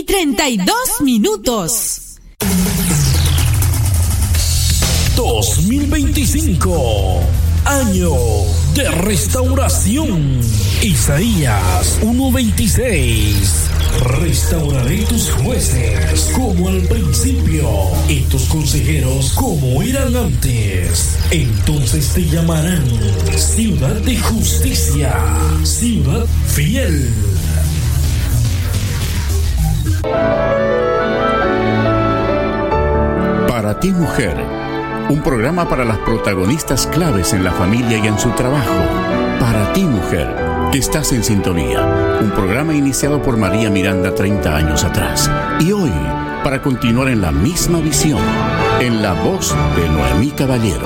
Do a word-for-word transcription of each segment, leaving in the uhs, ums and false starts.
treinta y dos minutos. dos mil veinticinco, año de restauración. Isaías uno veintiséis. Restauraré tus jueces como al principio y tus consejeros como eran antes. Entonces te llamarán ciudad de justicia, ciudad fiel. Para ti, mujer, un programa para las protagonistas claves en la familia y en su trabajo. Para ti, mujer, que estás en sintonía, un programa iniciado por María Miranda treinta años atrás. Y hoy, para continuar en la misma visión, en la voz de Noemí Caballero.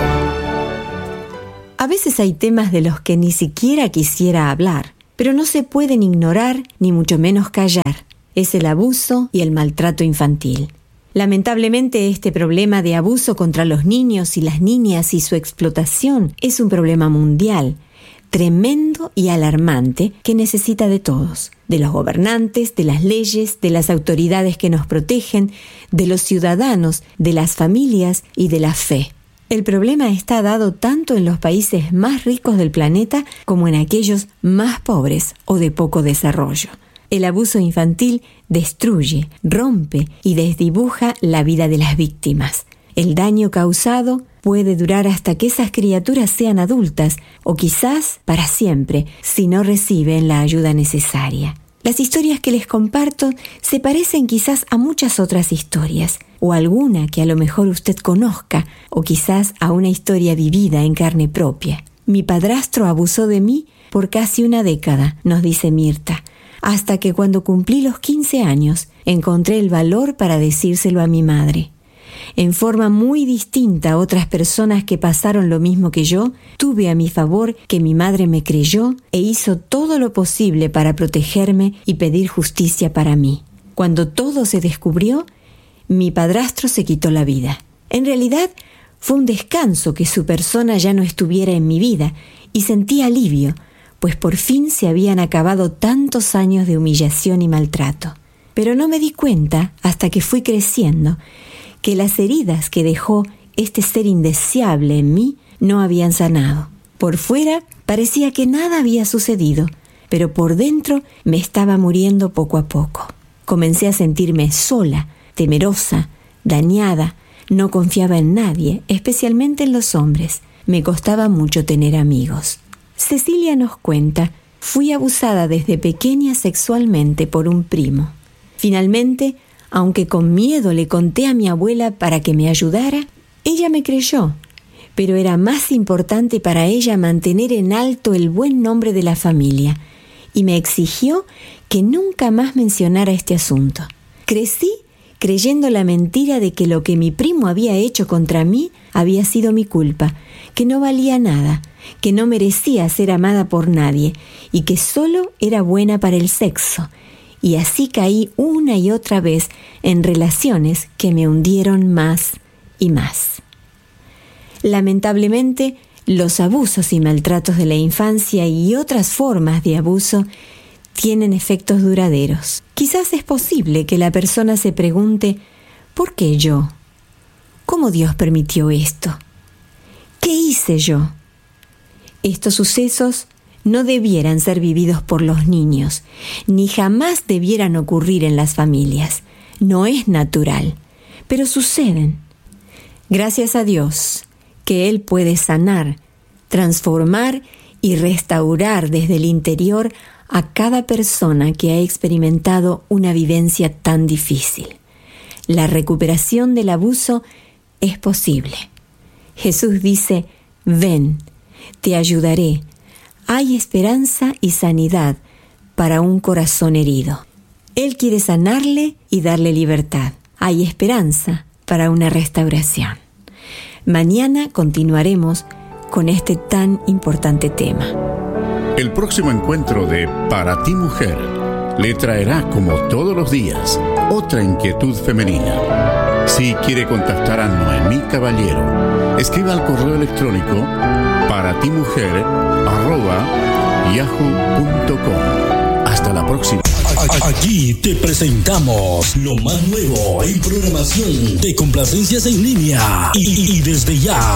A veces hay temas de los que ni siquiera quisiera hablar, pero no se pueden ignorar ni mucho menos callar. Es el abuso y el maltrato infantil. Lamentablemente, este problema de abuso contra los niños y las niñas y su explotación es un problema mundial, tremendo y alarmante, que necesita de todos, de los gobernantes, de las leyes, de las autoridades que nos protegen, de los ciudadanos, de las familias y de la fe. El problema está dado tanto en los países más ricos del planeta como en aquellos más pobres o de poco desarrollo. El abuso infantil destruye, rompe y desdibuja la vida de las víctimas. El daño causado puede durar hasta que esas criaturas sean adultas o quizás para siempre si no reciben la ayuda necesaria. Las historias que les comparto se parecen quizás a muchas otras historias, o alguna que a lo mejor usted conozca, o quizás a una historia vivida en carne propia. Mi padrastro abusó de mí por casi una década, nos dice Mirta, hasta que cuando cumplí los quince años encontré el valor para decírselo a mi madre. En forma muy distinta a otras personas que pasaron lo mismo que yo, tuve a mi favor que mi madre me creyó e hizo todo lo posible para protegerme y pedir justicia para mí. Cuando todo se descubrió, mi padrastro se quitó la vida. En realidad, fue un descanso que su persona ya no estuviera en mi vida y sentí alivio, pues por fin se habían acabado tantos años de humillación y maltrato. Pero no me di cuenta, hasta que fui creciendo, que las heridas que dejó este ser indeseable en mí no habían sanado. Por fuera parecía que nada había sucedido, pero por dentro me estaba muriendo poco a poco. Comencé a sentirme sola, temerosa, dañada, no confiaba en nadie, especialmente en los hombres. Me costaba mucho tener amigos. Cecilia nos cuenta, fui abusada desde pequeña sexualmente por un primo. Finalmente, aunque con miedo le conté a mi abuela para que me ayudara, ella me creyó, pero era más importante para ella mantener en alto el buen nombre de la familia y me exigió que nunca más mencionara este asunto. Crecí creyendo la mentira de que lo que mi primo había hecho contra mí había sido mi culpa, que no valía nada, que no merecía ser amada por nadie y que solo era buena para el sexo. Y así caí una y otra vez en relaciones que me hundieron más y más. Lamentablemente, los abusos y maltratos de la infancia y otras formas de abuso tienen efectos duraderos. Quizás es posible que la persona se pregunte, ¿por qué yo? ¿Cómo Dios permitió esto? ¿Qué hice yo? Estos sucesos no debieran ser vividos por los niños, ni jamás debieran ocurrir en las familias. No es natural, pero suceden. Gracias a Dios, que Él puede sanar, transformar y restaurar desde el interior a cada persona que ha experimentado una vivencia tan difícil. La recuperación del abuso es posible. Jesús dice, ven, te ayudaré. Hay esperanza y sanidad para un corazón herido. Él quiere sanarle y darle libertad. Hay esperanza para una restauración. Mañana continuaremos con este tan importante tema. El próximo encuentro de Para ti, mujer le traerá, como todos los días, otra inquietud femenina. Si quiere contactar a Noemí Caballero, escriba al correo electrónico para ti mujer arroba yahoo punto com. Hasta la próxima. Aquí te presentamos lo más nuevo en programación de complacencias en línea y, y desde ya